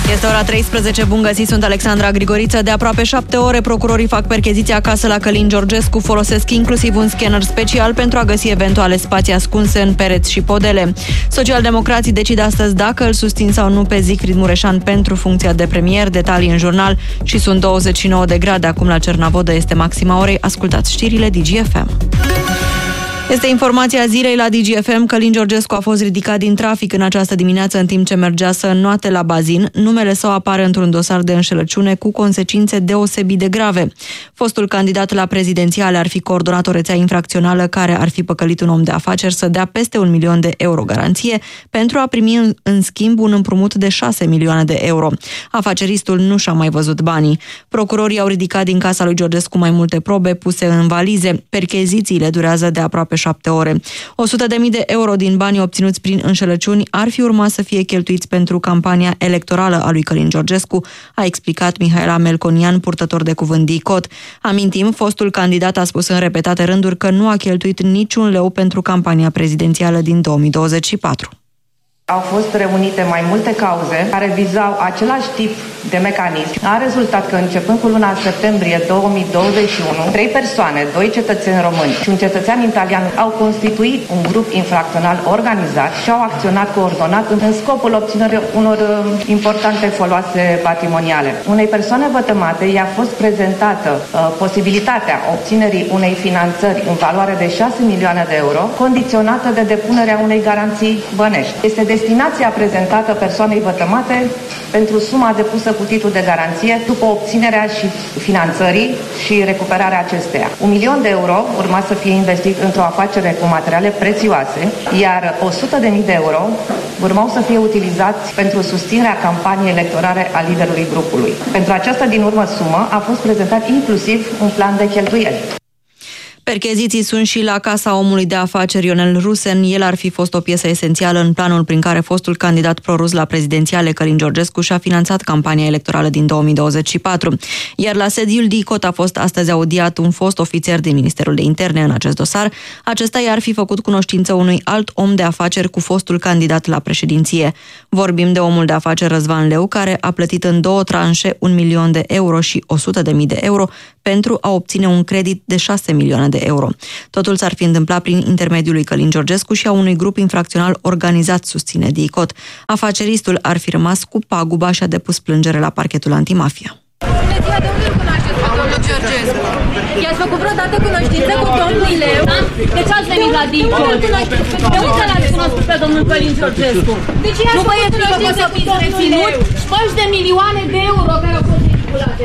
Este ora 13, bun găsit, sunt Alexandra Grigoriță. De aproape 7 ore, procurorii fac percheziții acasă la Călin Georgescu, folosesc inclusiv un scanner special pentru a găsi eventuale spații ascunse în pereți și podele. Socialdemocrații decid astăzi dacă îl susțin sau nu pe Siegfried Mureșan pentru funcția de premier. Detalii în jurnal. Și sunt 29 de grade acum la Cernavodă, este maxima orei. Ascultați știrile DGFM. Este informația zilei la DGFM. Călin Georgescu a fost ridicat din trafic în această dimineață în timp ce mergea să înnoate la bazin. Numele său apare într-un dosar de înșelăciune cu consecințe deosebit de grave. Fostul candidat la prezidențiale ar fi coordonat o rețea infracțională care ar fi păcălit un om de afaceri să dea peste 1 milion de euro garanție pentru a primi în schimb un împrumut de 6 milioane de euro. Afaceristul nu și-a mai văzut banii. Procurorii au ridicat din casa lui Georgescu mai multe probe puse în valize. Perchezițiile durează de aproape 7 ore. 100.000 de euro din banii obținuți prin înșelăciuni ar fi urmat să fie cheltuiți pentru campania electorală a lui Călin Georgescu, a explicat Mihaela Melconian, purtător de cuvânt DICOT. Amintim, fostul candidat a spus în repetate rânduri că nu a cheltuit niciun leu pentru campania prezidențială din 2024. Au fost reunite mai multe cauze care vizau același tip de mecanism. A rezultat că începând cu luna septembrie 2021, 3 persoane, 2 cetățeni români și un cetățean italian au constituit un grup infracțional organizat și au acționat coordonat în scopul obținerii unor importante foloase patrimoniale. Unei persoane vătămate i-a fost prezentată posibilitatea obținerii unei finanțări în valoare de 6 milioane de euro, condiționată de depunerea unei garanții bănești. Este destinația prezentată persoanei vătămate pentru suma depusă cu titlu de garanție după obținerea și finanțării și recuperarea acesteia. 1 milion de euro urma să fie investit într-o afacere cu materiale prețioase, iar 100.000 de euro urmau să fie utilizați pentru susținerea campaniei electorale a liderului grupului. Pentru această din urmă sumă a fost prezentat inclusiv un plan de cheltuieli. Percheziții sunt și la casa omului de afaceri Ionel Rusen. El ar fi fost o piesă esențială în planul prin care fostul candidat prorus la prezidențiale Călin Georgescu și-a finanțat campania electorală din 2024. Iar la sediul DICOT a fost astăzi audiat un fost ofițer din Ministerul de Interne în acest dosar. Acesta i-ar fi făcut cunoștință unui alt om de afaceri cu fostul candidat la președinție. Vorbim de omul de afaceri Răzvan Leu, care a plătit în 2 tranșe 1 milion de euro și 100.000 de euro pentru a obține un credit de 6 milioane de euro. Totul s-ar fi întâmplat prin intermediul lui Călin Georgescu și a unui grup infracțional organizat, susține DICOT. Afaceristul ar fi rămas cu paguba și a depus plângere la parchetul antimafia. Bună ziua, de unde îl cunoașteți pe domnul Georgescu? I-ați făcut vreodată cunoștință cu domnul Leu? De ce ați venit la DICOT? De unde l-ați cunoscut pe domnul Călin Georgescu? De ce i-ați făcut cunoștință cu domnul Leu? Spăși de milioane de euro care au fost manipulate.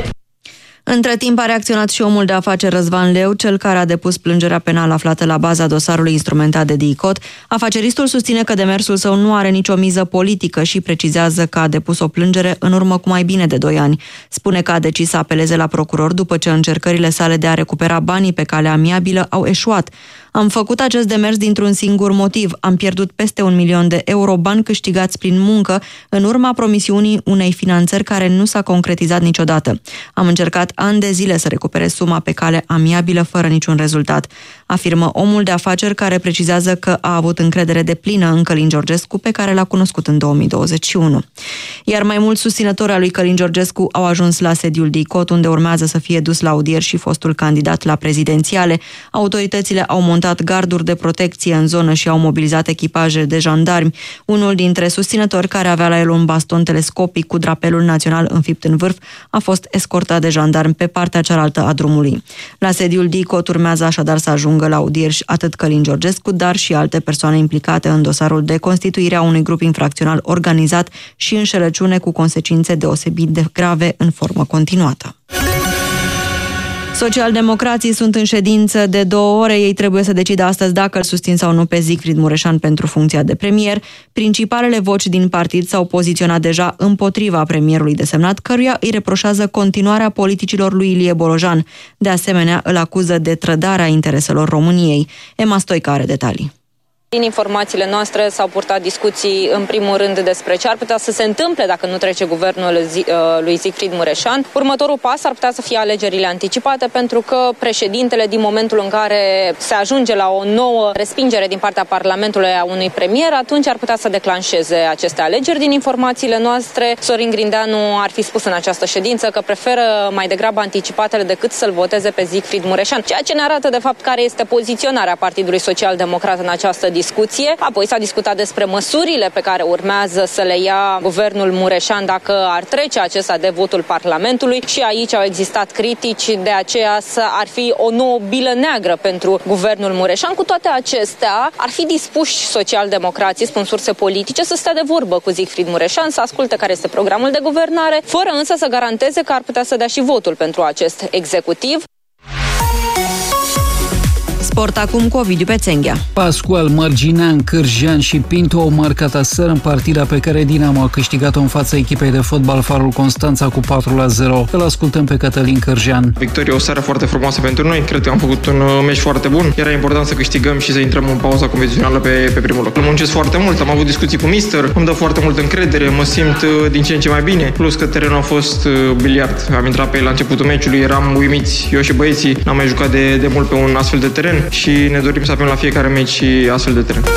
Între timp a reacționat și omul de afaceri Răzvan Leu, cel care a depus plângerea penală aflată la baza dosarului instrumentat de DICOT. Afaceristul susține că demersul său nu are nicio miză politică și precizează că a depus o plângere în urmă cu mai bine de 2 ani. Spune că a decis să apeleze la procuror după ce încercările sale de a recupera banii pe cale amiabilă au eșuat. Am făcut acest demers dintr-un singur motiv. Am pierdut peste 1 milion de euro, bani câștigați prin muncă, în urma promisiunii unei finanțări care nu s-a concretizat niciodată. Am încercat ani de zile să recupere suma pe cale amiabilă fără niciun rezultat, afirmă omul de afaceri, care precizează că a avut încredere deplină în Călin Georgescu, pe care l-a cunoscut în 2021. Iar mai mulți susținători al lui Călin Georgescu au ajuns la sediul DICOT, unde urmează să fie dus la audieri și fostul candidat la prezidențiale. Autoritățile au montat garduri de protecție în zonă și au mobilizat echipaje de jandarmi. Unul dintre susținători, care avea la el un baston telescopic cu drapelul național înfipt în vârf, a fost escortat de jandarmi pe partea cealaltă a drumului. La sediul DICOT urmează așadar să ajungă la audieri atât Călin Georgescu, dar și alte persoane implicate în dosarul de constituire a unui grup infracțional organizat și înșelăciune cu consecințe deosebit de grave în formă continuată. Socialdemocrații sunt în ședință de 2 ore. Ei trebuie să decidă astăzi dacă îl susțin sau nu pe Siegfried Mureșan pentru funcția de premier. Principalele voci din partid s-au poziționat deja împotriva premierului desemnat, căruia îi reproșează continuarea politicilor lui Ilie Bolojan. De asemenea, îl acuză de trădarea intereselor României. Emma Stoica are detalii. Din informațiile noastre s-au purtat discuții în primul rând despre ce ar putea să se întâmple dacă nu trece guvernul lui Siegfried Mureșan. Următorul pas ar putea să fie alegerile anticipate, pentru că președintele, din momentul în care se ajunge la o nouă respingere din partea Parlamentului a unui premier, atunci ar putea să declanșeze aceste alegeri. Din informațiile noastre, Sorin Grindeanu ar fi spus în această ședință că preferă mai degrabă anticipatele decât să-l voteze pe Siegfried Mureșan, ceea ce ne arată de fapt care este poziționarea Partidului Social-Democrat în această discuție. Apoi s-a discutat despre măsurile pe care urmează să le ia guvernul Mureșan dacă ar trece acesta de votul Parlamentului și aici au existat critici, de aceea ar fi o nouă bilă neagră pentru guvernul Mureșan. Cu toate acestea, ar fi dispuși socialdemocrații, spun surse politice, să stea de vorbă cu Siegfried Mureșan, să asculte care este programul de guvernare, fără însă să garanteze că ar putea să dea și votul pentru acest executiv. Sport acum cu Ovidiu Pețenghea. Pascual, Mărginean, Cârjean și Pinto au marcat aseară în partida pe care Dinamo a câștigat-o în fața echipei de fotbal Farul Constanța cu 4-0. Îl ascultăm pe Cătălin Cârjean. Victoria, o seară foarte frumoasă pentru noi. Cred că am făcut un meci foarte bun. Era important să câștigăm și să intrăm în pauza competițională pe primul loc. Muncesc foarte mult, am avut discuții cu mister, îmi dă foarte multă încredere, mă simt din ce în ce mai bine. Plus că terenul a fost biliard. Am intrat pe el la începutul meciului, eram uimiți, eu și băieții. N-am mai jucat de mult pe un astfel de teren și ne dorim să avem la fiecare meci și astfel de teren.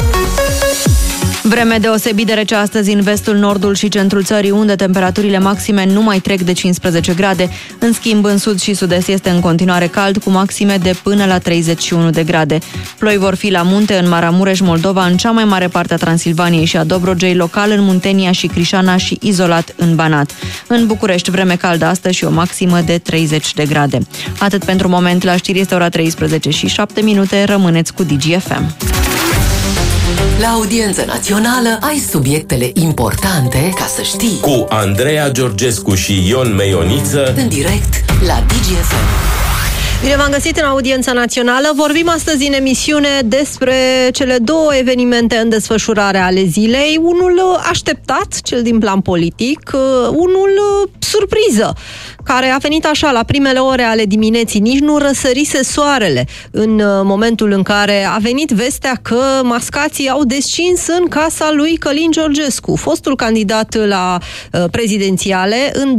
Vreme deosebit de rece astăzi în vestul, nordul și centrul țării, unde temperaturile maxime nu mai trec de 15 grade. În schimb, în sud și sud-est este în continuare cald, cu maxime de până la 31 de grade. Ploi vor fi la munte, în Maramureș, Moldova, în cea mai mare parte a Transilvaniei și a Dobrogei, local în Muntenia și Crișana și izolat în Banat. În București, vreme caldă astăzi și o maximă de 30 de grade. Atât pentru moment, la știri este ora 13 și 7 minute, rămâneți cu DGFM. La Audiență Națională ai subiectele importante ca să știi. Cu Andreea Georgescu și Ion Meioniță. În direct la DGFM. Bine v-am găsit în Audiența Națională. Vorbim astăzi în emisiune despre cele două evenimente în desfășurare ale zilei. Unul așteptat, cel din plan politic, unul surpriză, care a venit așa la primele ore ale dimineții. Nici nu răsărise soarele în momentul în care a venit vestea că mascații au descins în casa lui Călin Georgescu, fostul candidat la prezidențiale în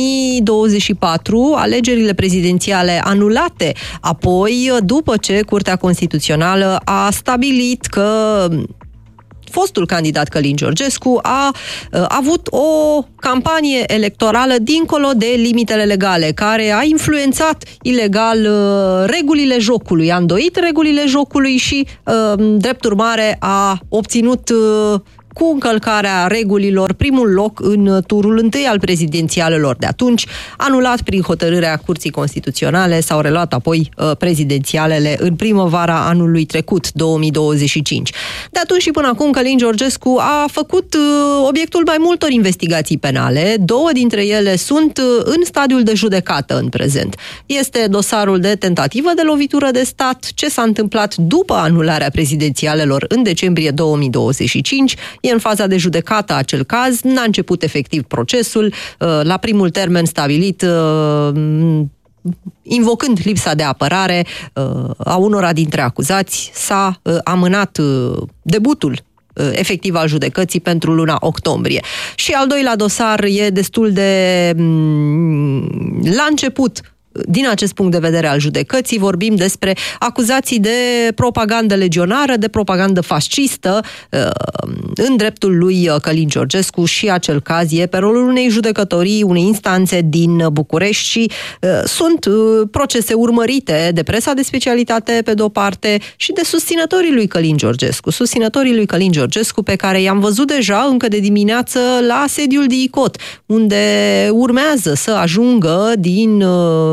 2024, alegerile prezidențiale anulate apoi, după ce Curtea Constituțională a stabilit că fostul candidat Călin Georgescu a avut o campanie electorală dincolo de limitele legale, care a influențat ilegal regulile jocului, a îndoit regulile jocului și, drept urmare, a obținut cu încălcarea regulilor primul loc în turul întâi al prezidențialelor de atunci, anulat prin hotărârea Curții Constituționale, s-au reluat apoi prezidențialele în primăvara anului trecut, 2025. De atunci și până acum, Călin Georgescu a făcut obiectul mai multor investigații penale, două dintre ele sunt în stadiul de judecată în prezent. Este dosarul de tentativă de lovitură de stat, ce s-a întâmplat după anularea prezidențialelor în decembrie 2025, e în faza de judecată acel caz, n-a început efectiv procesul, la primul termen stabilit, invocând lipsa de apărare a unora dintre acuzați, s-a amânat debutul efectiv al judecății pentru luna octombrie. Și al doilea dosar e destul de la început din acest punct de vedere al judecății. Vorbim despre acuzații de propagandă legionară, de propagandă fascistă în dreptul lui Călin Georgescu și acel caz e pe rolul unei judecătorii, unei instanțe din București și sunt procese urmărite de presa de specialitate pe de-o parte și de susținătorii lui Călin Georgescu, pe care i-am văzut deja încă de dimineață la sediul DICOT, unde urmează să ajungă din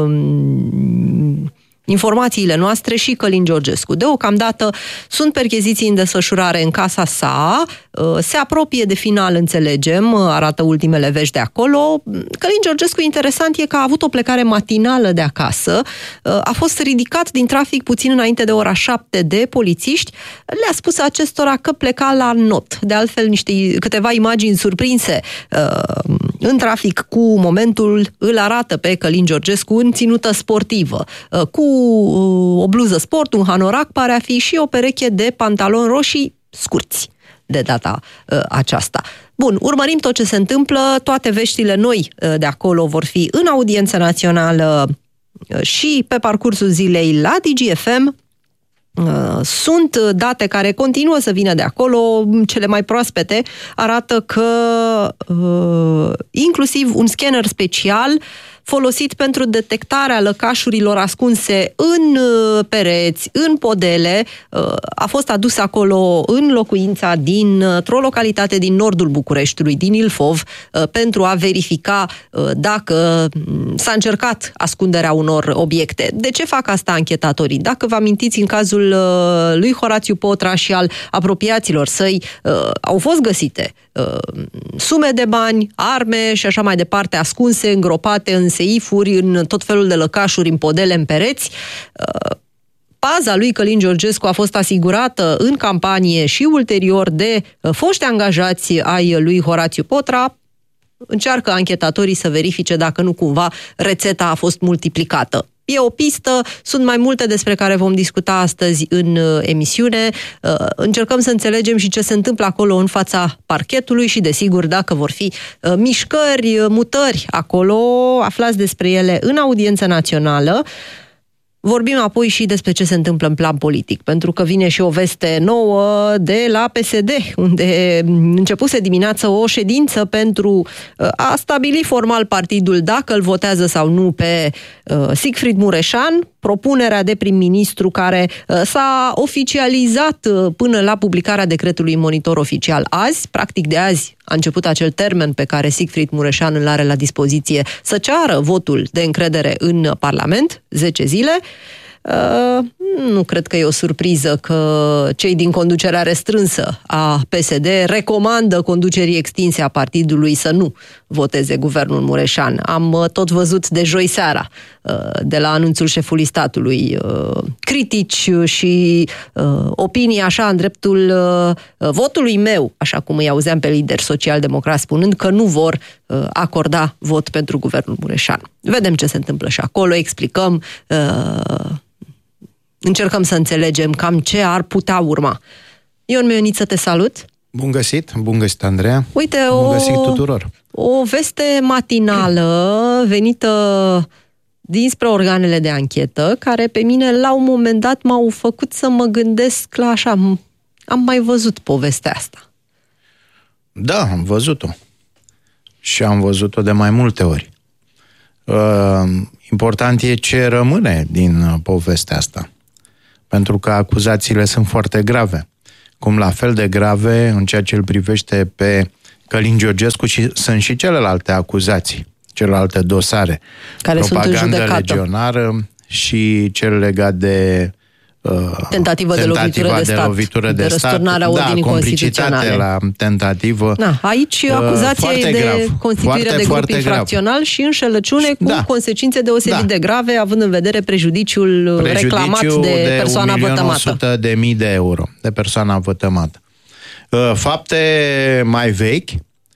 informațiile noastre și Călin Georgescu. Deocamdată sunt percheziții în desfășurare în casa sa, se apropie de final, înțelegem, arată ultimele vești de acolo. Călin Georgescu, interesant e că a avut o plecare matinală de acasă, a fost ridicat din trafic puțin înainte de ora 7 de polițiști, le-a spus acestora că pleca la not. De altfel, câteva imagini surprinse în trafic cu momentul îl arată pe Călin Georgescu în ținută sportivă, cu o bluză sport, un hanorac pare a fi și o pereche de pantaloni roșii scurți de data aceasta. Bun, urmărim tot ce se întâmplă, toate veștile noi de acolo vor fi în audiență națională și pe parcursul zilei la DGFM. Sunt date care continuă să vină de acolo, cele mai proaspete arată că inclusiv un scanner special folosit pentru detectarea lăcașurilor ascunse în pereți, în podele, a fost adus acolo în locuința dintr-o localitate din nordul Bucureștiului, din Ilfov, pentru a verifica dacă s-a încercat ascunderea unor obiecte. De ce fac asta anchetatorii? Dacă vă amintiți, în cazul lui Horațiu Potra și al apropiaților săi, au fost găsite sume de bani, arme și așa mai departe, ascunse, îngropate în seifuri, în tot felul de lăcașuri, în podele, în pereți. Paza lui Călin Georgescu a fost asigurată în campanie și ulterior de foști angajați ai lui Horațiu Potra. Încearcă anchetatorii să verifice dacă nu cumva rețeta a fost multiplicată. E o pistă, sunt mai multe despre care vom discuta astăzi în emisiune. Încercăm să înțelegem și ce se întâmplă acolo în fața parchetului și, desigur, dacă vor fi mișcări, mutări acolo, aflați despre ele în audiență națională. Vorbim apoi și despre ce se întâmplă în plan politic, pentru că vine și o veste nouă de la PSD, unde începuse dimineața o ședință pentru a stabili formal partidul dacă îl votează sau nu pe Siegfried Mureșan, propunerea de prim-ministru care s-a oficializat până la publicarea decretului în Monitor Oficial azi. Practic de azi a început acel termen pe care Siegfried Mureșan îl are la dispoziție să ceară votul de încredere în Parlament, 10 zile. Nu cred că e o surpriză că cei din conducerea restrânsă a PSD recomandă conducerii extinse a partidului să nu voteze guvernul Mureșan. Am tot văzut de joi seara, de la anunțul șefului statului, critici și opinii așa în dreptul votului meu, așa cum îi auzeam pe lideri social-democrați spunând că nu vor acorda vot pentru guvernul Mureșan. Vedem ce se întâmplă și acolo, explicăm, încercăm să înțelegem cam ce ar putea urma. Ion Meioniță, te salut! Bun găsit, Andreea! Uite, bun găsit tuturor! O veste matinală venită dinspre organele de anchetă, care pe mine la un moment dat m-au făcut să mă gândesc la așa, am mai văzut povestea asta. Da, am văzut-o. Și am văzut-o de mai multe ori. Important e ce rămâne din povestea asta. Pentru că acuzațiile sunt foarte grave. Cum la fel de grave în ceea ce îl privește pe Călin Georgescu și sunt și celelalte acuzații, celelalte dosare. Care propagandă sunt în judecată. Legionară și cel legat de tentativa de lovitură de stat, răsturnarea ordinii constituționale. La tentativă. Aici acuzația e de constituire de grup infracțional și înșelăciune cu consecințe deosebit de grave, având în vedere prejudiciul reclamat de persoana vătămată. 1.100.000 de euro de persoana vătămată. Fapte mai vechi.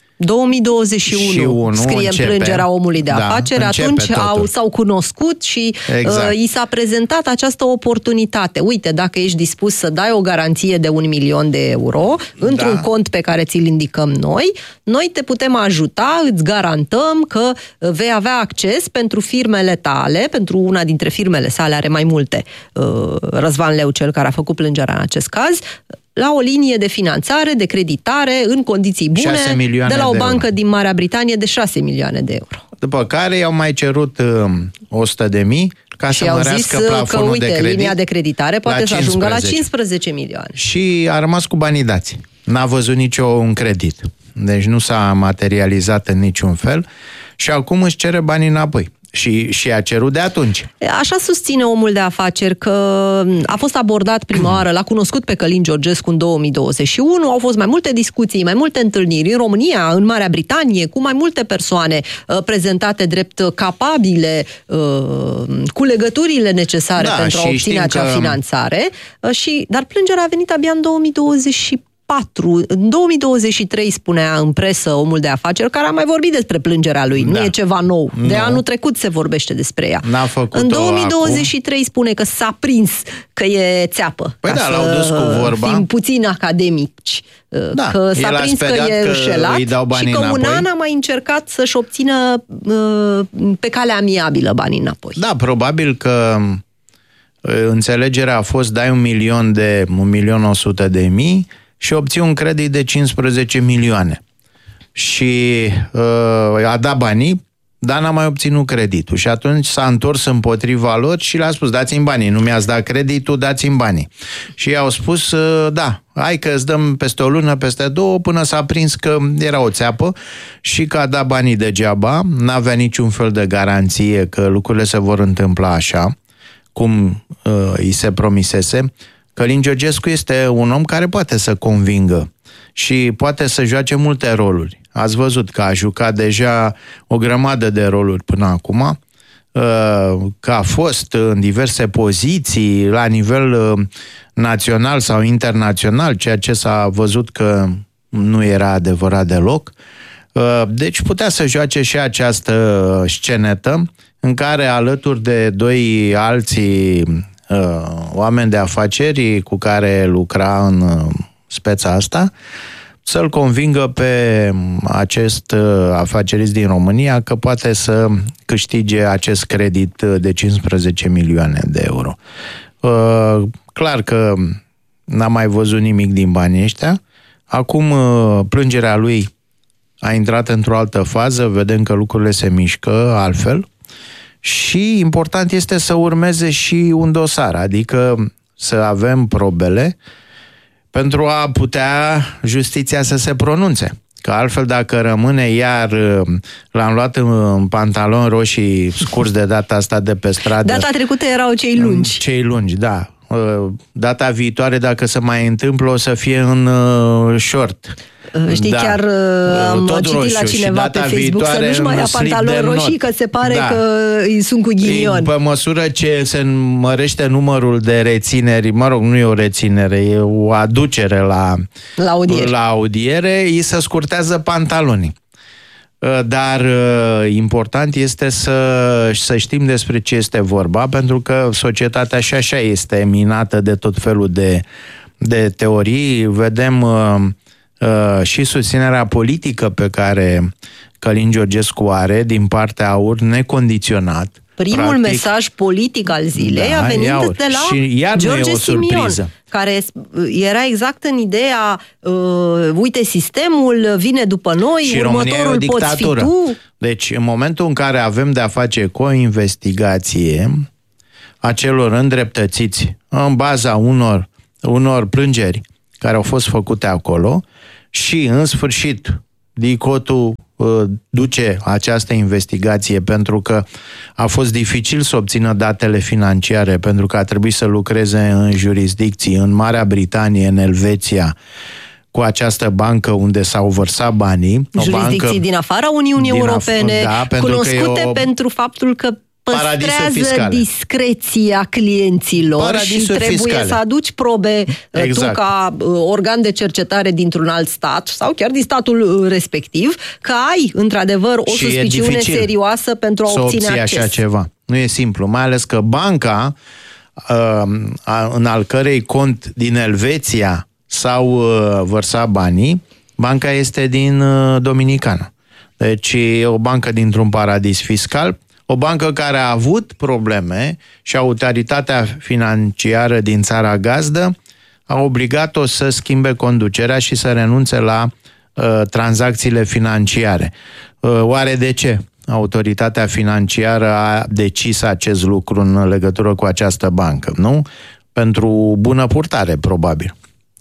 2021 scrie în plângerea omului de afaceri, atunci s-au cunoscut și i s-a prezentat această oportunitate. Uite, dacă ești dispus să dai o garanție de 1.000.000 de euro într-un cont pe care ți-l indicăm noi te putem ajuta, îți garantăm că vei avea acces pentru firmele tale, pentru una dintre firmele sale, are mai multe, Răzvan Leu, cel care a făcut plângerea în acest caz, la o linie de finanțare, de creditare, în condiții bune, de la o bancă din Marea Britanie de 6 milioane de euro. După care i-au mai cerut 100.000 ca să mărească plafonul de credit. Linia de creditare poate să ajungă la 15 milioane. Și a rămas cu banii dați. N-a văzut niciun credit. Deci nu s-a materializat în niciun fel și acum își cere banii înapoi. Și a cerut de atunci. Așa susține omul de afaceri că a fost abordat prima oară, l-a cunoscut pe Călin Georgescu în 2021, au fost mai multe discuții, mai multe întâlniri în România, în Marea Britanie, cu mai multe persoane prezentate drept capabile, cu legăturile necesare pentru a obține acea finanțare. Dar plângerea a venit abia în 2024. 4. În 2023 spunea în presă omul de afaceri, care a mai vorbit despre plângerea lui. Nu e ceva nou. De anul trecut se vorbește despre ea. În 2023 acum spune că s-a prins că e țeapă. Păi da, l-au dus cu vorba. Fim puțin academici. Da, că s-a prins că e înșelat și că un an a mai încercat să-și obțină pe calea amiabilă banii înapoi. Da, probabil că înțelegerea a fost dai 1.100.000 și obții un credit de 15 milioane. Și a dat banii, dar n-a mai obținut creditul. Și atunci s-a întors împotriva lor și le-a spus, dați-mi banii, nu mi-ați dat creditul, dați-mi banii. Și i-au spus, da, hai că îți dăm peste o lună, peste două, până s-a prins că era o țeapă și că a dat banii degeaba, n-avea niciun fel de garanție că lucrurile se vor întâmpla așa, cum îi se promisese. Călin Georgescu este un om care poate să convingă și poate să joace multe roluri. Ați văzut că a jucat deja o grămadă de roluri până acum, că a fost în diverse poziții la nivel național sau internațional, ceea ce s-a văzut că nu era adevărat deloc. Deci putea să joace și această scenetă în care, alături de doi alții oameni de afaceri cu care lucra în speța asta, să-l convingă pe acest afacerist din România că poate să câștige acest credit de 15 milioane de euro. Clar că n-a mai văzut nimic din banii ăștia. Acum plângerea lui a intrat într-o altă fază, vedem că lucrurile se mișcă altfel și important este să urmeze și un dosar, adică să avem probele pentru a putea justiția să se pronunțe. Că altfel, dacă rămâne iar, l-am luat în pantaloni roșii scurți de data asta de pe stradă. Data trecută erau cei lungi. Cei lungi, da. Data viitoare, dacă se mai întâmplă, o să fie în short. Știi, da. Chiar am citit roșu, la cineva pe Facebook să nu-și mai ia pantaloni roșii, că se pare că îi sunt cu ghinion. Pe măsură ce se mărește numărul de rețineri, mă rog, nu e o reținere, e o aducere la audiere, îi se scurtează pantalonii. Dar important este să știm despre ce este vorba, pentru că societatea și așa este minată de tot felul de teorii. Vedem și susținerea politică pe care Călin Georgescu are din partea AUR, necondiționat. Primul mesaj politic al zilei a venit de la George Simion, care era exact în ideea uite, sistemul vine după noi, și următorul poți fi tu. Deci, în momentul în care avem de-a face cu o investigație a celor îndreptățiți în baza unor plângeri care au fost făcute acolo și, în sfârșit, DICOT-ul duce această investigație pentru că a fost dificil să obțină datele financiare, pentru că a trebuit să lucreze în jurisdicții, în Marea Britanie, în Elveția, cu această bancă unde s-au vărsat banii. Jurisdicții din afara Uniunii Europene, cunoscute pentru faptul că păstrează discreția clienților și trebuie fiscale. Să aduci probe tu ca organ de cercetare dintr-un alt stat sau chiar din statul respectiv, că ai într-adevăr o suspiciune serioasă pentru a obține acces. Așa ceva. Nu e simplu, mai ales că banca în al cărei cont din Elveția s-au vărsat banii, banca este din Dominicană. Deci e o bancă dintr-un paradis fiscal, o bancă care a avut probleme și autoritatea financiară din țara gazdă a obligat-o să schimbe conducerea și să renunțe la tranzacțiile financiare. Oare de ce autoritatea financiară a decis acest lucru în legătură cu această bancă? Nu? Pentru bună purtare, probabil,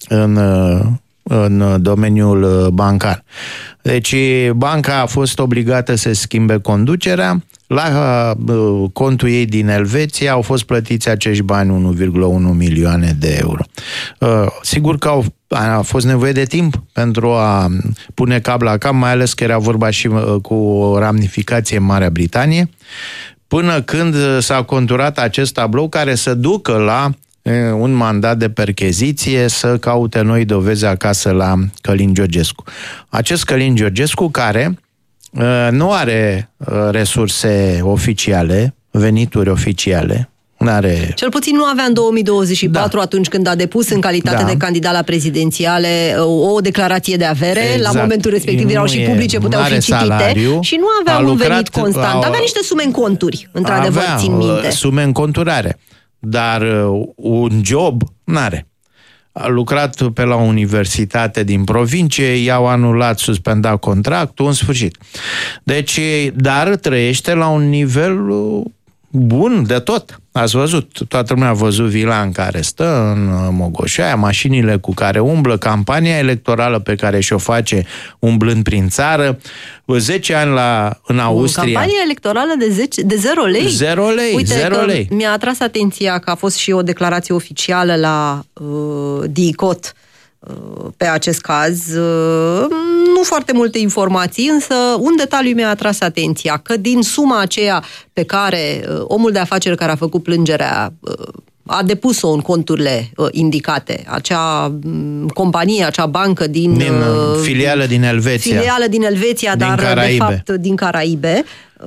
în domeniul bancar. Deci banca a fost obligată să schimbe conducerea. La contul ei din Elveția au fost plătiți acești bani, 1,1 milioane de euro. Sigur că a fost nevoie de timp pentru a pune cap la cap, mai ales că era vorba și cu o ramificație în Marea Britanie, până când s-a conturat acest tablou care să ducă la un mandat de percheziție să caute noi dovezi acasă la Călin Georgescu. Acest Călin Georgescu care nu are resurse oficiale, venituri oficiale, cel puțin nu avea în 2024, atunci când a depus în calitate de candidat la prezidențiale o declarație de avere. Exact. La momentul respectiv erau și publice, puteau fi citite. Salariu, și nu avea un venit constant. Avea niște sume în conturi, într-adevăr, țin minte. Sume în conturare, dar un job n-are. A lucrat pe la o universitate din provincie, i-au anulat, suspendat contractul, în sfârșit. Deci, dar trăiește la un nivel bun de tot. Ați văzut, toată lumea a văzut vila în care stă, în Mogoșoaia, mașinile cu care umblă, campania electorală pe care și-o face umblând prin țară, 10 ani în Austria. Campanie electorală de 0 lei? 0 lei, Uite 0 lei. Mi-a atras atenția că a fost și o declarație oficială la DICOT pe acest caz. Nu foarte multe informații, însă un detaliu mi-a atras atenția, că din suma aceea pe care omul de afaceri care a făcut plângerea a depus-o în conturile indicate, acea companie, acea bancă din filială din Elveția, dar de fapt din Caraibe,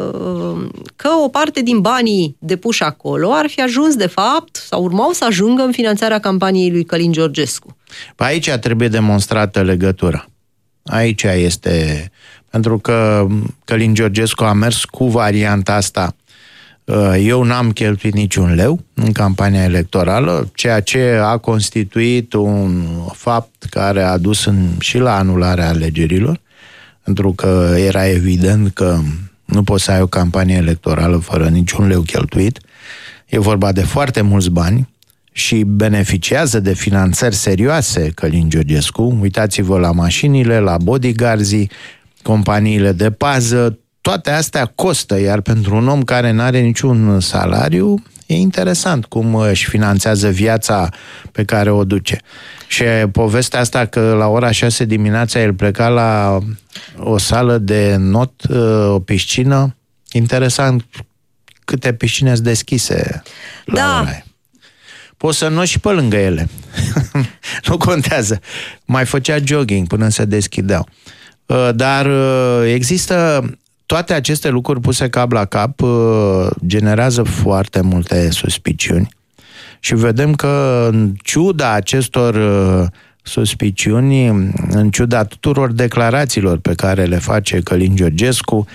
că o parte din banii depuși acolo ar fi ajuns de fapt, sau urmau să ajungă în finanțarea campaniei lui Călin Georgescu. Aici trebuie demonstrată legătura. Aici este, pentru că Călin Georgescu a mers cu varianta asta. Eu n-am cheltuit niciun leu în campania electorală, ceea ce a constituit un fapt care a dus și la anularea alegerilor, pentru că era evident că nu poți să ai o campanie electorală fără niciun leu cheltuit. E vorba de foarte mulți bani și beneficiază de finanțări serioase Călin Georgescu. Uitați-vă la mașinile, la bodyguards, companiile de pază, toate astea costă, iar pentru un om care nu are niciun salariu, e interesant cum își finanțează viața pe care o duce. Și povestea asta că la ora 6 dimineața el pleca la o sală de not, o piscină, interesant câte piscine sunt deschise la ora aia. Poți să nu și pe lângă ele. Nu contează. Mai făcea jogging până se deschideau. Dar există toate aceste lucruri puse cap la cap, generează foarte multe suspiciuni. Și vedem că în ciuda acestor suspiciuni, în ciuda tuturor declarațiilor pe care le face Călin Georgescu,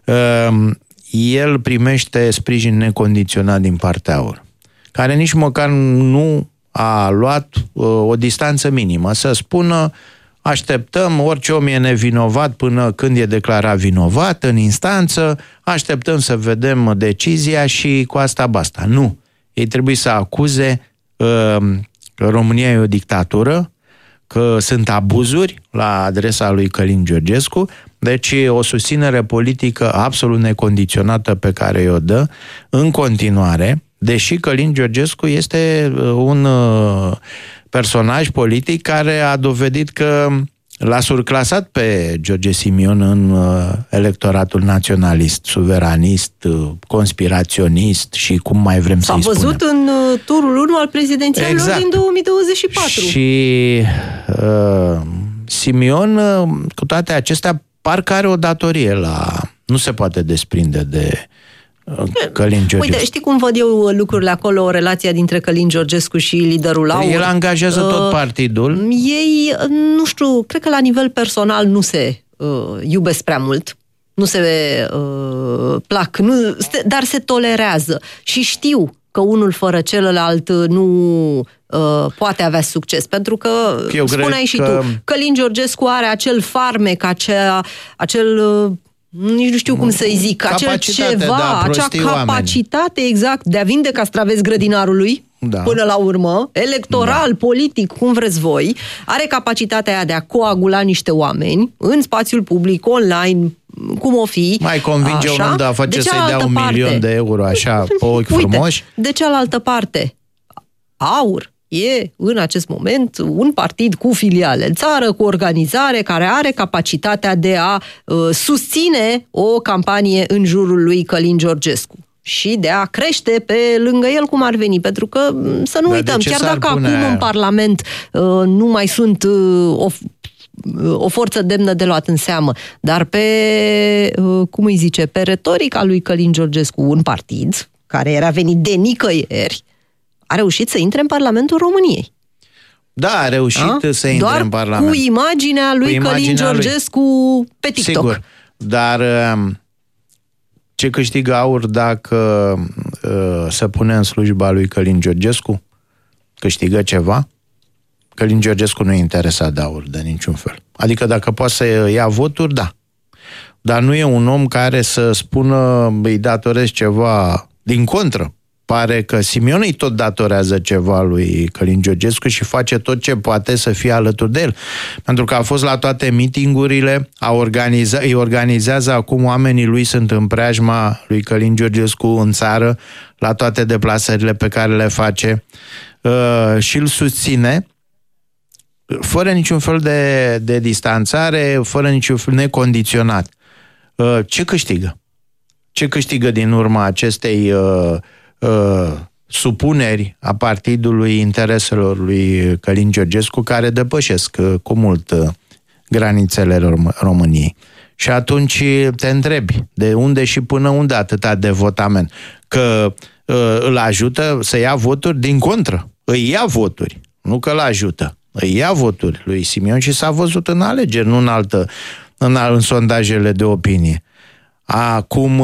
el primește sprijin necondiționat din partea AUR, care nici măcar nu a luat o distanță minimă, să spună așteptăm, orice om e nevinovat până când e declarat vinovat în instanță, așteptăm să vedem decizia și cu asta basta. Nu. Ei trebuie să acuze că România e o dictatură, că sunt abuzuri la adresa lui Călin Georgescu, deci o susținere politică absolut necondiționată pe care o dă în continuare, deși Călin Georgescu este un personaj politic care a dovedit că l-a surclasat pe George Simion în electoratul naționalist, suveranist, conspiraționist și cum mai vrem să-i spunem. S-a văzut în turul 1 al prezidențialilor din 2024. Și Simion, cu toate acestea, parcă are o datorie nu se poate desprinde de Călin Georgescu. Uite, știi cum văd eu lucrurile acolo, relația dintre Călin Georgescu și liderul AUR? El angajează tot partidul. Ei, nu știu, cred că la nivel personal nu se iubesc prea mult, nu se plac, dar se tolerează și știu că unul fără celălalt nu poate avea succes, pentru că, spuneai și tu, Călin Georgescu are acel farmec, acel nici nu știu cum să-i zic, acel ceva, acea capacitate exact de a vinde castraveți grădinarului, până la urmă, electoral, politic, cum vreți voi, are capacitatea aia de a coagula niște oameni în spațiul public, online, cum o fi. Mai convinge un om de a face să-i dea 1.000.000 de euro, așa, pe ochi frumoși. De cealaltă parte, AUR e în acest moment un partid cu filiale în țară, cu organizare, care are capacitatea de a susține o campanie în jurul lui Călin Georgescu. și de a crește pe lângă el cum ar veni, pentru că să nu uităm, chiar dacă acum în Parlament nu mai sunt o forță demnă de luat în seamă, dar pe, pe retorica lui Călin Georgescu, un partid care era venit de nicăieri, a reușit să intre în Parlamentul României. Da, a reușit să intre în Parlament. Cu imaginea lui Călin Georgescu pe TikTok. Sigur, dar ce câștigă AUR dacă se pune în slujba lui Călin Georgescu? Câștigă ceva? Călin Georgescu nu e interesat de AUR de niciun fel. Adică dacă poate să ia voturi, da. Dar nu e un om care să spună îi datorez ceva. Din contră, pare că Simion îi tot datorează ceva lui Călin Georgescu și face tot ce poate să fie alături de el. Pentru că a fost la toate mitingurile, îi organizează acum, oamenii lui sunt în preajma lui Călin Georgescu în țară, la toate deplasările pe care le face și îl susține fără niciun fel de distanțare, fără niciun fel necondiționat. Ce câștigă? Ce câștigă din urma acestei supuneri a partidului intereselor lui Călin Georgescu, care depășesc cu mult granițele României? Și atunci te întrebi, de unde și până unde atâta devotament? Că îl ajută să ia voturi? Din contră, îi ia voturi, nu că îl ajută. Îi ia voturi lui Simion și s-a văzut în alegeri, nu în sondajele de opinie. Acum,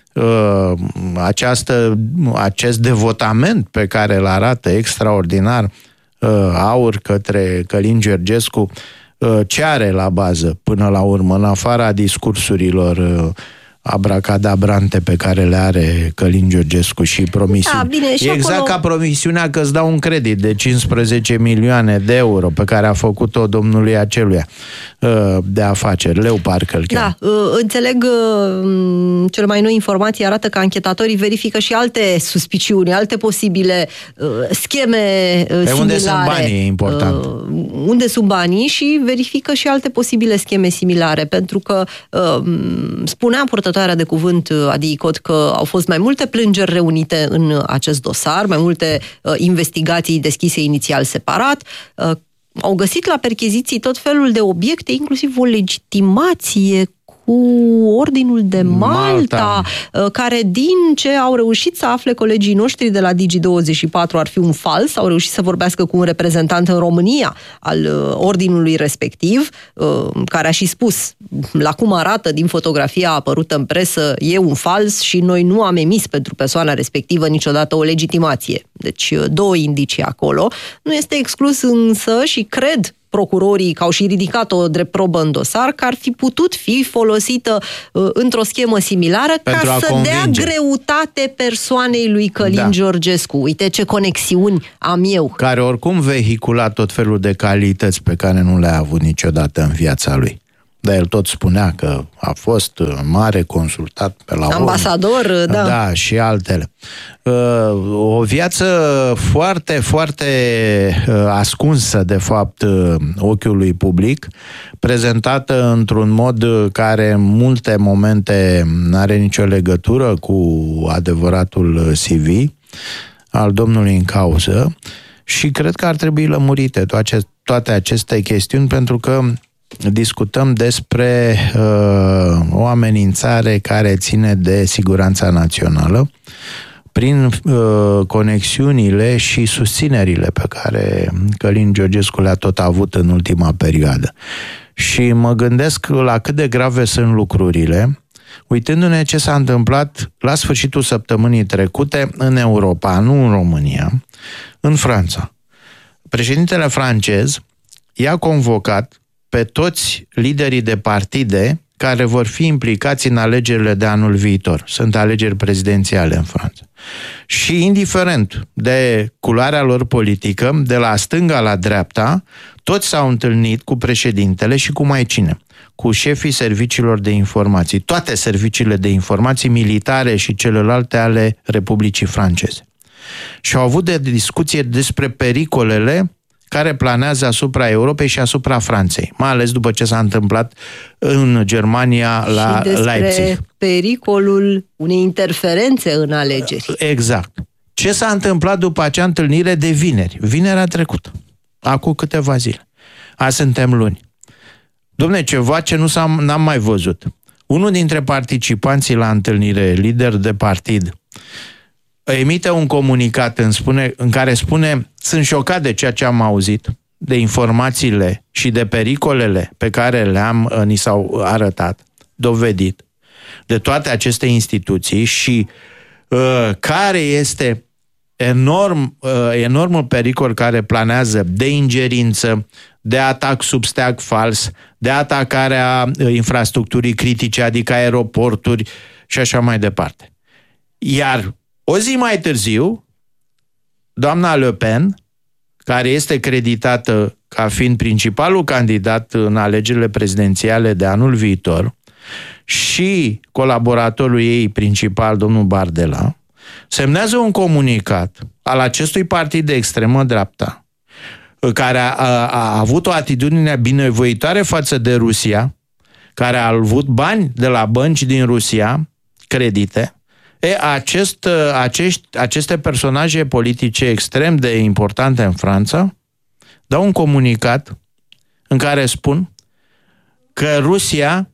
acest devotament pe care îl arată extraordinar AUR către Călin Georgescu, ce are la bază până la urmă, în afara discursurilor abracadabrante pe care le are Călin Georgescu și promisiuni. Da, bine, și exact acolo... ca promisiunea că îți dau un credit de 15 milioane de euro pe care a făcut-o domnului aceluia de afaceri, Leu parcă îl cheamă. Da, înțeleg, cele mai noi informații arată că anchetatorii verifică și alte suspiciuni, alte posibile scheme similare. Unde sunt banii, e important. Unde sunt banii și verifică și alte posibile scheme similare, pentru că spunea purtătoarea de cuvânt Adi Icot că au fost mai multe plângeri reunite în acest dosar, mai multe investigații deschise inițial separat. Au găsit la percheziții tot felul de obiecte, inclusiv o legitimație cu Ordinul de Malta, care din ce au reușit să afle colegii noștri de la Digi24 ar fi un fals, au reușit să vorbească cu un reprezentant în România al ordinului respectiv, care a și spus, la cum arată din fotografia apărută în presă, e un fals și noi nu am emis pentru persoana respectivă niciodată o legitimație. Deci două indicii acolo. Nu este exclus însă și cred procurorii că au și ridicat-o drept probă în dosar, că ar fi putut fi folosită într-o schemă similară pentru ca să dea greutate persoanei lui Călin Georgescu. Uite ce conexiuni am eu. Care oricum vehicula tot felul de calități pe care nu le-a avut niciodată în viața lui. Dar el tot spunea că a fost mare consultat pe la ambasador, da. Da, și altele. O viață foarte, foarte ascunsă, de fapt, ochiului public, prezentată într-un mod care în multe momente n-are nicio legătură cu adevăratul CV al domnului în cauză și cred că ar trebui lămurite toate aceste chestiuni, pentru că discutăm despre o amenințare care ține de siguranța națională prin conexiunile și susținerile pe care Călin Georgescu le-a tot avut în ultima perioadă. Și mă gândesc la cât de grave sunt lucrurile, uitându-ne ce s-a întâmplat la sfârșitul săptămânii trecute în Europa, nu în România, în Franța. Președintele francez i-a convocat pe toți liderii de partide care vor fi implicați în alegerile de anul viitor. Sunt alegeri prezidențiale în Franța. Și indiferent de culoarea lor politică, de la stânga la dreapta, toți s-au întâlnit cu președintele și cu mai cine? Cu șefii serviciilor de informații. Toate serviciile de informații militare și celelalte ale Republicii Franceze. Și au avut de discuție despre pericolele care planează asupra Europei și asupra Franței, mai ales după ce s-a întâmplat în Germania la Leipzig. Și despre pericolul unei interferențe în alegeri. Exact. Ce s-a întâmplat după acea întâlnire de vineri? Vinerea trecută, acum câteva zile. Azi suntem luni. Dom'le, ceva ce n-am mai văzut. Unul dintre participanții la întâlnire, lider de partid, emite un comunicat în care spune: sunt șocat de ceea ce am auzit, de informațiile și de pericolele pe care ni s-au arătat, dovedit, de toate instituții și care este enormul pericol care planează de ingerință, de atac sub steag fals, de atacarea infrastructurii critice, adică aeroporturi și așa mai departe. Iar o zi mai târziu, doamna Le Pen, care este creditată ca fiind principalul candidat în alegerile prezidențiale de anul viitor, și colaboratorul ei principal, domnul Bardella, semnează un comunicat al acestui partid de extremă dreapta, care a avut o atitudine binevoitoare față de Rusia, care a avut bani de la bănci din Rusia, credite. Aceste personaje politice extrem de importante în Franța dau un comunicat în care spun că Rusia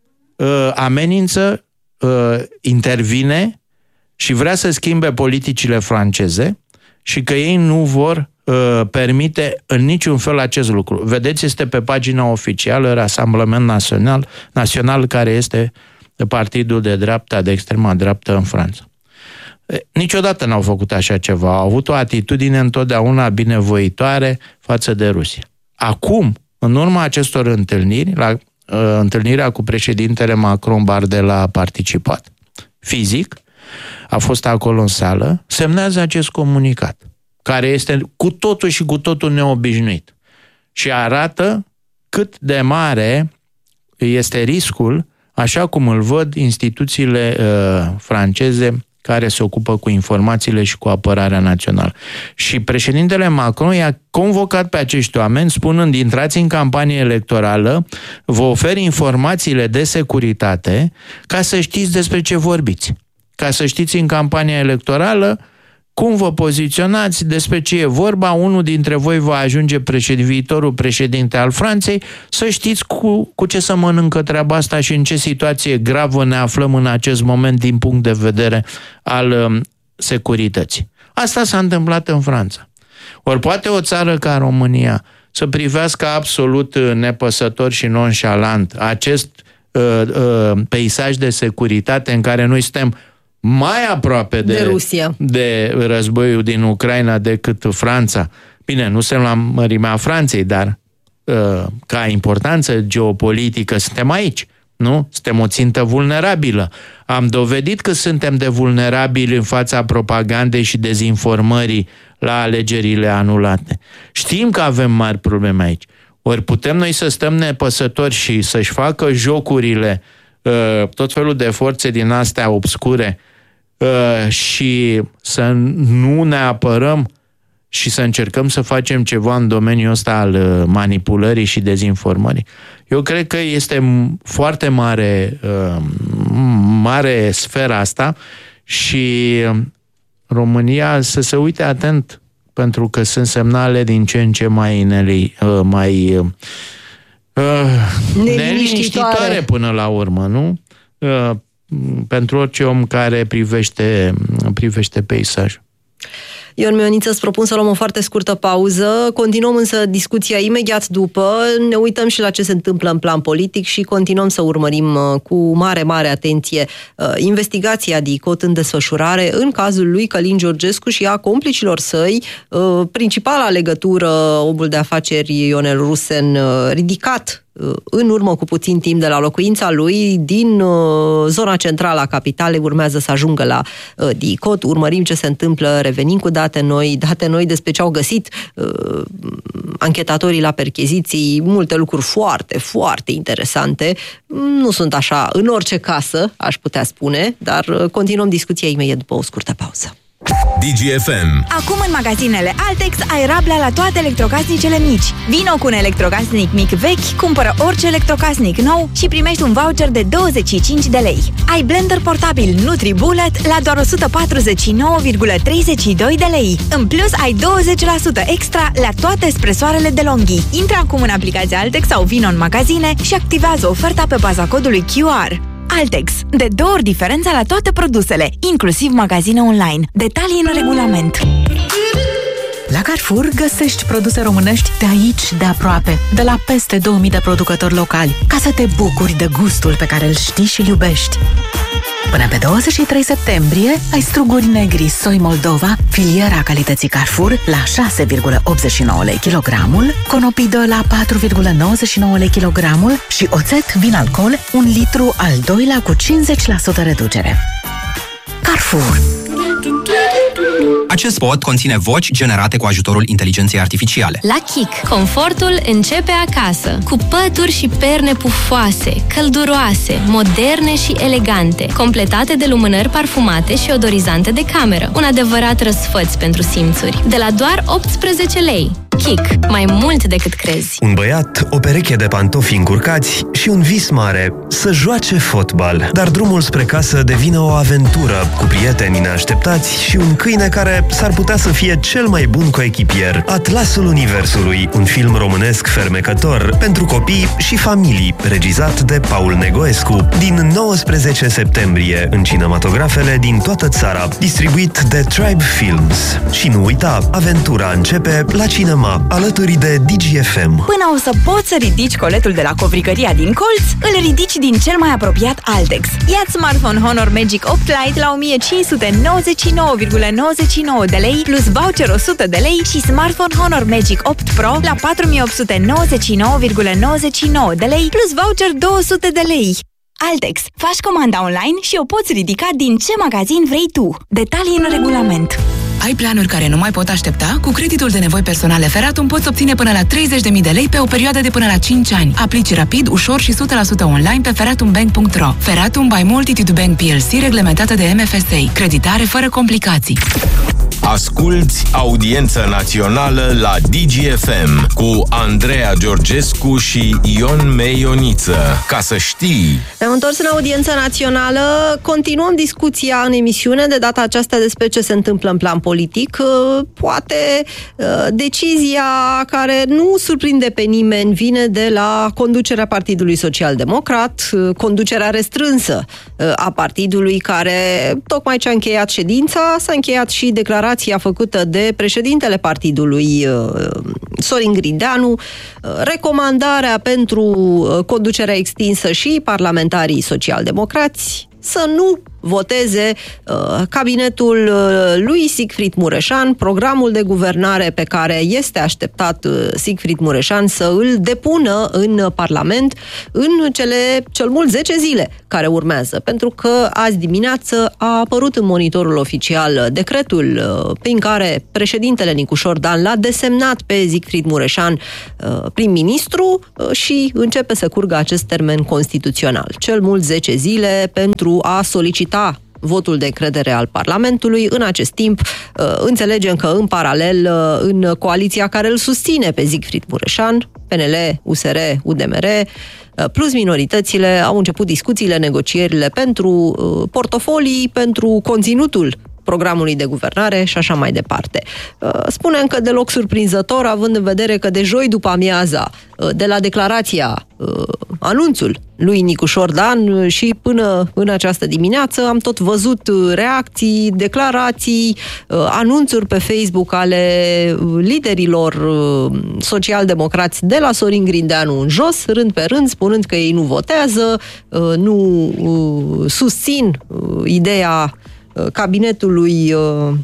amenință, intervine și vrea să schimbe politicile franceze și că ei nu vor permite în niciun fel acest lucru. Vedeți, este pe pagina oficială Rassemblement Național, care este partidul de dreapta, de extrema dreaptă în Franța. Niciodată n-au făcut așa ceva. Au avut o atitudine întotdeauna binevoitoare față de Rusia. Acum, în urma acestor întâlniri, la întâlnirea cu președintele Macron, Bardella a participat fizic, a fost acolo în sală, semnează acest comunicat, care este cu totul și cu totul neobișnuit și arată cât de mare este riscul, așa cum îl văd instituțiile franceze care se ocupă cu informațiile și cu apărarea națională. Și președintele Macron i-a convocat pe acești oameni spunând: intrați în campanie electorală, vă ofer informațiile de securitate ca să știți despre ce vorbiți. Ca să știți în campania electorală cum vă poziționați, despre ce e vorba, unul dintre voi va ajunge viitorul președinte al Franței, să știți cu ce să mănâncă treaba asta și în ce situație gravă ne aflăm în acest moment din punct de vedere al securității. Asta s-a întâmplat în Franța. Ori poate o țară ca România să privească absolut nepăsător și nonșalant acest peisaj de securitate în care noi suntem mai aproape de Rusia, de războiul din Ucraina decât Franța. Bine, nu suntem la mărimea Franței, dar ca importanță geopolitică suntem aici, nu? Suntem o țintă vulnerabilă. Am dovedit că suntem de vulnerabili în fața propagandei și dezinformării la alegerile anulate. Știm că avem mari probleme aici. Ori putem noi să stăm nepăsători și să-și facă jocurile tot felul de forțe din astea obscure și să nu ne apărăm și să încercăm să facem ceva în domeniul ăsta al manipulării și dezinformării. Eu cred că este foarte mare sfera asta și România să se uite atent, pentru că sunt semnale din ce în ce mai neliniștitoare până la urmă, nu? Pentru orice om care privește peisajul. Ion Meioniță, îți propun să luăm o foarte scurtă pauză. Continuăm însă discuția imediat după. Ne uităm și la ce se întâmplă în plan politic și continuăm să urmărim cu mare atenție investigația DICOT în desfășurare în cazul lui Călin Georgescu și a complicilor săi. Principala legătură, omul de afaceri Ionel Rusen, ridicat în urmă cu puțin timp de la locuința lui din zona centrală a capitalei, urmează să ajungă la DICOT. Urmărim ce se întâmplă, revenim cu date noi despre ce au găsit anchetatorii la percheziții, multe lucruri foarte interesante. Nu sunt așa în orice casă, aș putea spune, dar continuăm discuția imediat după o scurtă pauză. DGFM. Acum în magazinele Altex ai rabla la toate electrocasnicele mici. Vino cu un electrocasnic mic vechi, cumpără orice electrocasnic nou și primești un voucher de 25 de lei. Ai blender portabil NutriBullet la doar 149,32 de lei. În plus, ai 20% extra la toate espresoarele DeLonghi. Intră acum în aplicația Altex sau vino în magazine și activează oferta pe baza codului QR. Altex. De 2 ori diferența la toate produsele, inclusiv magazine online. Detalii în regulament. La Carrefour găsești produse românești de aici, de aproape, de la peste 2000 de producători locali, ca să te bucuri de gustul pe care îl știi și îl iubești. Până pe 23 septembrie ai struguri negri Soi Moldova, filiera calității Carrefour, la 6,89 lei kilogramul, conopidă la 4,99 lei kilogramul și oțet vin alcool 1 litru al doilea cu 50% reducere. Carrefour. Acest spot conține voci generate cu ajutorul inteligenței artificiale. La Kik, confortul începe acasă, cu pături și perne pufoase, călduroase, moderne și elegante, completate de lumânări parfumate și odorizante de cameră. Un adevărat răsfăț pentru simțuri. De la doar 18 lei. Kik, mai mult decât crezi. Un băiat, o pereche de pantofi încurcați și un vis mare, să joace fotbal. Dar drumul spre casă devine o aventură, cu prieteni neașteptați și un câine care s-ar putea să fie cel mai bun coechipier. Atlasul Universului, un film românesc fermecător pentru copii și familii, regizat de Paul Negoescu, din 19 septembrie în cinematografele din toată țara, distribuit de Tribe Films. Și nu uita, aventura începe la cinema, alături de DGFM. Până o să poți să ridici coletul de la covrigăria din colț, îl ridici din cel mai apropiat Altex. Ia-ți smartphone Honor Magic 8 Lite la 1599,99 de lei, plus voucher 100 de lei și smartphone Honor Magic 8 Pro la 4899,99 de lei, plus voucher 200 de lei. Altex. Faci comanda online și o poți ridica din ce magazin vrei tu. Detalii în regulament. Ai planuri care nu mai pot aștepta? Cu creditul de nevoi personale Feratum poți obține până la 30.000 de lei pe o perioadă de până la 5 ani. Aplici rapid, ușor și 100% online pe feratumbank.ro. Feratum by Multitude Bank PLC, reglementată de MFSA. Creditare fără complicații. Asculți Audiența Națională la DGFM cu Andreea Georgescu și Ion Meioniță. Ca să știi... Ne-am întors în Audiența Națională. Continuăm discuția în emisiune, de data aceasta despre ce se întâmplă în plan politic. Poate decizia care nu surprinde pe nimeni vine de la conducerea Partidului Social Democrat, conducerea restrânsă a partidului care tocmai ce a încheiat ședința, s-a încheiat și declarația făcută de președintele partidului, Sorin Grindeanu, recomandarea pentru conducerea extinsă și parlamentarii social-democrați să nu voteze cabinetul lui Siegfried Mureșan, programul de guvernare pe care este așteptat Siegfried Mureșan să îl depună în Parlament în cele cel mult 10 zile care urmează. Pentru că azi dimineață a apărut în monitorul oficial decretul prin care președintele Nicușor Dan l-a desemnat pe Siegfried Mureșan prim-ministru și începe să curgă acest termen constituțional. Cel mult 10 zile pentru a solicita votul de încredere al Parlamentului. În acest timp, înțelegem că în paralel, în coaliția care îl susține pe Siegfried Mureșan, PNL, USR, UDMR, plus minoritățile, au început discuțiile, negocierile pentru portofolii, pentru conținutul programului de guvernare și așa mai departe. Spunem că deloc surprinzător, având în vedere că de joi după amiaza, de la declarația, anunțul lui Nicușor Dan și până în această dimineață am tot văzut reacții, declarații, anunțuri pe Facebook ale liderilor social-democrați de la Sorin Grindeanu în jos, rând pe rând, spunând că ei nu votează, nu susțin ideea cabinetului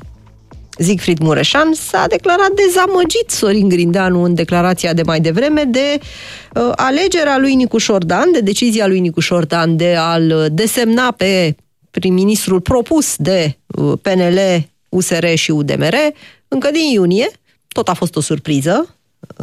Siegfried Mureșan. S-a declarat dezamăgit Sorin Grindeanu în declarația de mai devreme de alegerea lui Nicușor Dan, de decizia lui Nicușor Dan de a-l desemna pe prim-ministrul propus de PNL, USR și UDMR încă din iunie. Tot a fost o surpriză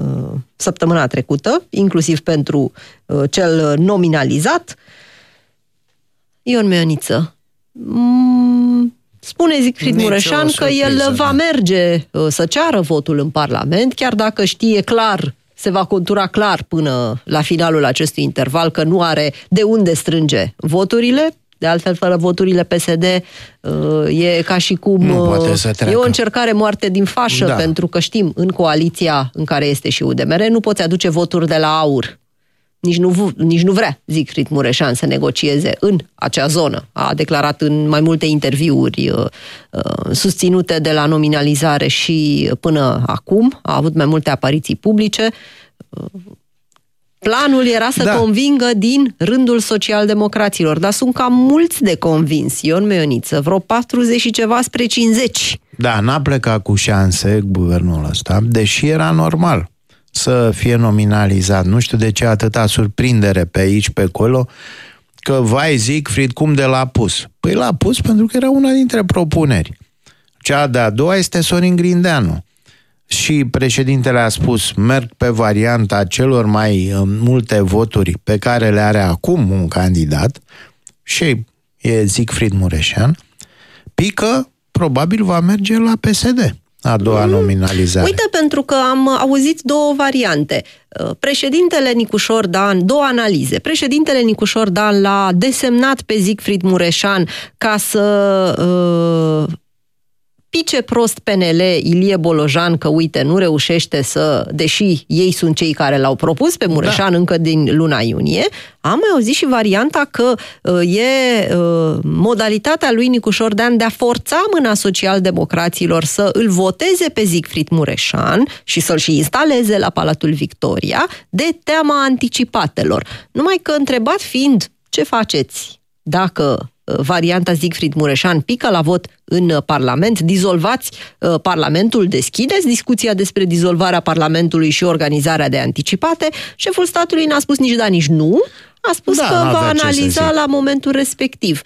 săptămâna trecută, inclusiv pentru cel nominalizat. Ion Meioniță, spune Spune Siegfried Mureșan că el va merge să ceară votul în Parlament, chiar dacă știe clar, se va contura clar până la finalul acestui interval că nu are de unde strânge voturile. De altfel, fără voturile PSD, e ca și cum e o încercare moarte din fașă, pentru că știm, în coaliția în care este și UDMR, nu poți aduce voturi de la AUR. Nici nu vrea Siegfried Mureșan să negocieze în acea zonă. A declarat în mai multe interviuri susținute de la nominalizare și până acum. A avut mai multe apariții publice. Planul era să convingă din rândul socialdemocraților, dar sunt cam mulți de convins, Ion Meioniță, vreo 40 și ceva spre 50. Da, n-a plecat cu șanse guvernul ăsta, deși era normal să fie nominalizat. Nu știu de ce atâta surprindere pe aici, pe acolo, că vai Siegfried, cum de l-a pus? Păi l-a pus pentru că era una dintre propuneri. Cea de-a doua este Sorin Grindeanu. Și președintele a spus, merg pe varianta celor mai multe voturi pe care le are acum un candidat, și e Siegfried Mureșan. Pică probabil va merge la PSD, a doua nominalizare. Uite, pentru că am auzit două variante. Președintele Nicușor Dan, două analize. Președintele Nicușor Dan l-a desemnat pe Siegfried Mureșan ca să pice prost PNL Ilie Bolojan că, uite, nu reușește să, deși ei sunt cei care l-au propus pe Mureșan încă din luna iunie. Am mai auzit și varianta că e modalitatea lui Nicușor Dan de a forța mâna socialdemocraților să îl voteze pe Siegfried Mureșan și să-l și instaleze la Palatul Victoria de teama anticipatelor. Numai că, întrebat fiind, ce faceți dacă varianta Siegfried Mureșan pică la vot în Parlament, dizolvați Parlamentul, deschideți discuția despre dizolvarea Parlamentului și organizarea de anticipate, șeful statului n-a spus nici da, nici nu, a spus că va analiza la momentul respectiv.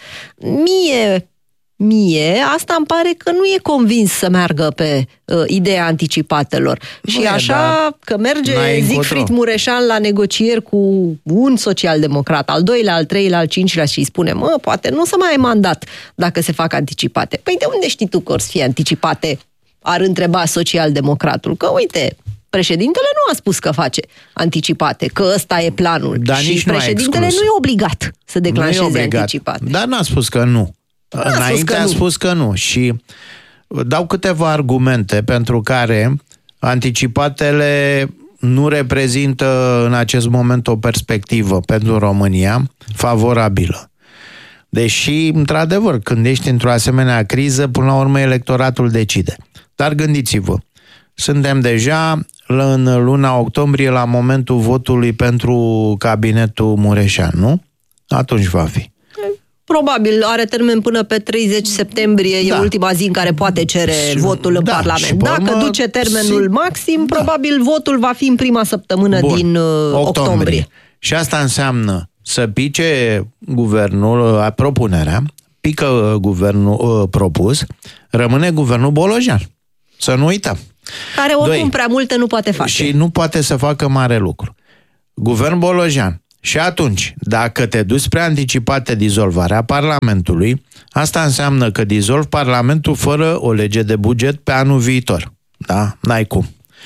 Mie, asta îmi pare că nu e convins să meargă pe ideea anticipatelor. Și așa că merge Siegfried Mureșan la negocieri cu un social-democrat, al doilea, al treilea, al cincilea și îi spune, poate nu o să mai ai mandat dacă se fac anticipate. Păi de unde știi tu că or să fie anticipate? Ar întreba social-democratul. Că uite, președintele nu a spus că face anticipate, că ăsta e planul. Dar și președintele nu e obligat să declanșeze anticipate. Dar n-a spus că nu. Înainte a spus că nu. Și dau câteva argumente pentru care anticipatele nu reprezintă în acest moment o perspectivă pentru România favorabilă. Deși, într-adevăr, când ești într-o asemenea criză, până la urmă electoratul decide. Dar gândiți-vă, suntem deja în luna octombrie la momentul votului pentru cabinetul Mureșan, nu? Atunci va fi. Probabil are termen până pe 30 septembrie, e ultima zi în care poate cere votul în Parlament. Dacă duce termenul maxim, probabil votul va fi în prima săptămână din octombrie. Și asta înseamnă să pice guvernul, propunerea, pică guvernul propus, rămâne guvernul Bolojan. Să nu uităm. Care oricum prea multe nu poate face. Și nu poate să facă mare lucru. Guvern Bolojan. Și atunci, dacă te duci spre anticipate dizolvarea Parlamentului, asta înseamnă că dizolvi Parlamentul fără o lege de buget pe anul viitor. Da? N-ai cum.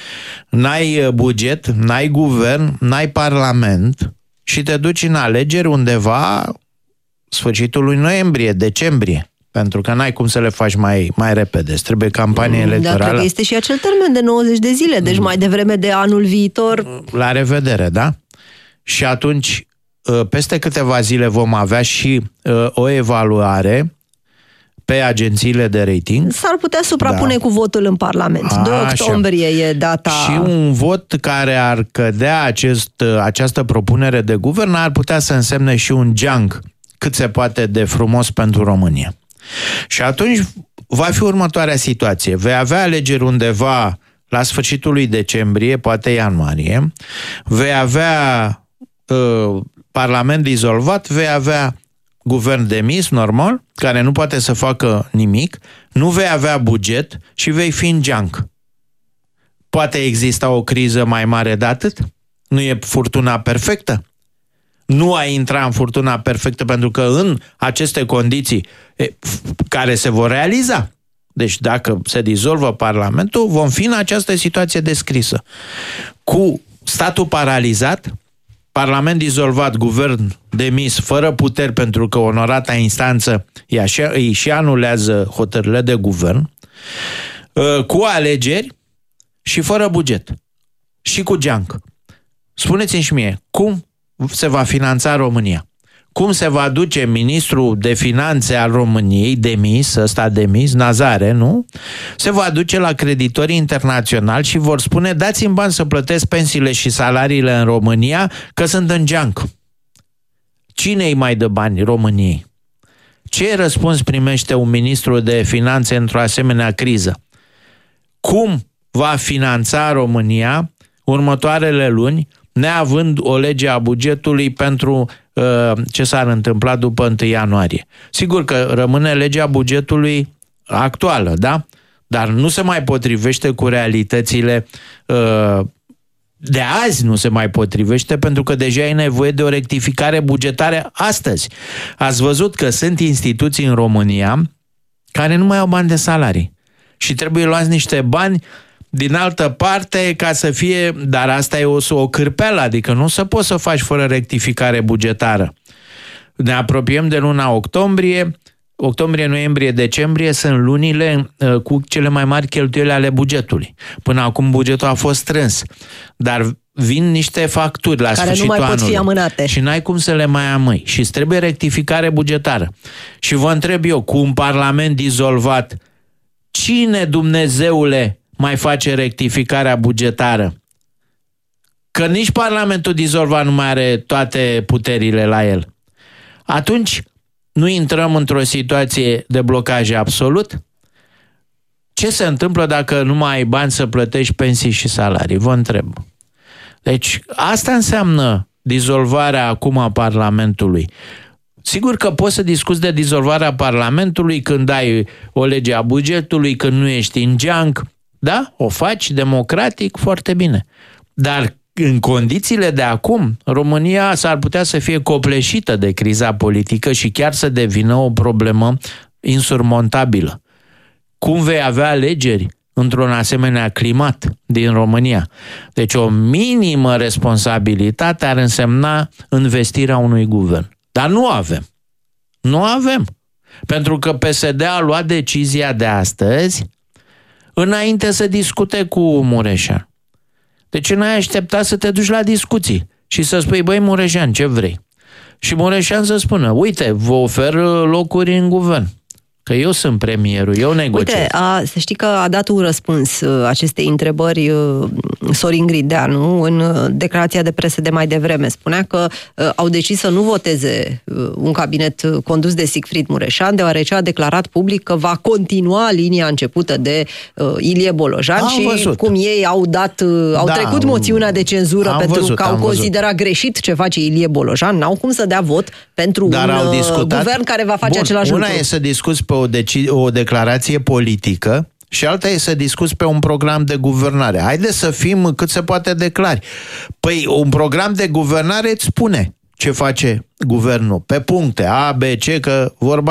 N-ai buget, n-ai guvern, n-ai Parlament și te duci în alegeri undeva sfârșitul lui noiembrie, decembrie. Pentru că n-ai cum să le faci mai repede. Îți trebuie campanie electorală. Dar cred că este și acel termen de 90 de zile, deci mai devreme de anul viitor. La revedere, da? Și atunci, peste câteva zile vom avea și o evaluare pe agențiile de rating. S-ar putea suprapune cu votul în Parlament. 2 octombrie e data. Și un vot care ar cădea această propunere de guvern ar putea să însemne și un geanc cât se poate de frumos pentru România. Și atunci va fi următoarea situație. Vei avea alegeri undeva la sfârșitul lui decembrie, poate ianuarie, vei avea Parlament dizolvat, vei avea guvern demis, normal, care nu poate să facă nimic, nu vei avea buget și vei fi în geanc. Poate exista o criză mai mare de atât? Nu e furtuna perfectă? nu a intra în furtuna perfectă, pentru că în aceste condiții care se vor realiza, deci dacă se dizolvă Parlamentul, vom fi în această situație descrisă. Cu statul paralizat, Parlament dizolvat, guvern demis, fără puteri pentru că onorata instanță îi și anulează hotărârile de guvern, cu alegeri și fără buget. Și cu geanc. Spuneți-mi și mie, cum se va finanța România? Cum se va duce ministrul de finanțe al României, demis, Nazare, nu? Se va duce la creditorii internaționali și vor spune, dați-mi bani să plătesc pensiile și salariile în România, că sunt în geanc. Cine îi mai dă bani României? Ce răspuns primește un ministru de finanțe într-o asemenea criză? Cum va finanța România următoarele luni, neavând o lege a bugetului pentru ce s-ar întâmpla după 1 ianuarie. Sigur că rămâne legea bugetului actuală, da? Dar nu se mai potrivește cu realitățile de azi, nu se mai potrivește, pentru că deja e nevoie de o rectificare bugetară astăzi. Ați văzut că sunt instituții în România care nu mai au bani de salarii și trebuie luați niște bani din altă parte ca să fie, dar asta e o cârpeală, adică nu se poți să faci fără rectificare bugetară. Ne apropiem de luna octombrie, noiembrie, decembrie sunt lunile cu cele mai mari cheltuieli ale bugetului. Până acum bugetul a fost strâns, dar vin niște facturi la sfârșitul anului. Care nu mai pot fi amânate. Și n-ai cum să le mai amâi. Și îți trebuie rectificare bugetară. Și vă întreb eu, cu un parlament dizolvat, cine, Dumnezeule, mai face rectificarea bugetară? Că nici Parlamentul dizolvat nu mai are toate puterile la el. Atunci nu intrăm într-o situație de blocaj absolut? Ce se întâmplă dacă nu mai ai bani să plătești pensii și salarii? Vă întreb. Deci asta înseamnă dizolvarea acum a Parlamentului. Sigur că poți să discuți de dizolvarea Parlamentului când ai o lege a bugetului, când nu ești în geanc. Da? O faci democratic, foarte bine. Dar în condițiile de acum, România s-ar putea să fie copleșită de criza politică și chiar să devină o problemă insurmontabilă. Cum vei avea alegeri într-un asemenea climat din România? Deci o minimă responsabilitate ar însemna investirea unui guvern. Dar nu avem. Nu avem. Pentru că PSD a luat decizia de astăzi înainte să discute cu Mureșan. Deci n-ai așteptat să te duci la discuții și să spui, băi Mureșan, ce vrei? Și Mureșan să spună, uite, vă ofer locuri în guvern. Că eu sunt premierul, eu negociez. Uite, să știi că a dat un răspuns acestei întrebări Sorin Grindeanu în declarația de presă de mai devreme. Spunea că au decis să nu voteze un cabinet condus de Siegfried Mureșan, deoarece a declarat public că va continua linia începută de Ilie Bolojan și văzut. Cum ei au trecut moțiunea de cenzură pentru că au considerat greșit ce face Ilie Bolojan, n-au cum să dea vot pentru guvern care va face același lucru. Una e să discuți pe o declarație politică și alta e să discuți pe un program de guvernare. Haideți să fim cât se poate de clari. Păi un program de guvernare îți spune ce face guvernul pe puncte A, B, C, că vorba